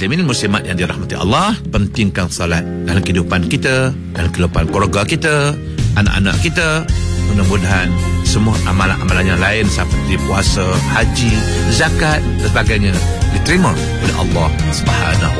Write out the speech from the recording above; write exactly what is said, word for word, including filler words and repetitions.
muslimin muslimat yang dirahmati Allah, pentingkan salat dalam kehidupan kita, dalam kehidupan keluarga kita, anak-anak kita. Mudah-mudahan semua amalan-amalan yang lain seperti puasa, haji, zakat dan sebagainya diterima oleh Allah Subhanahu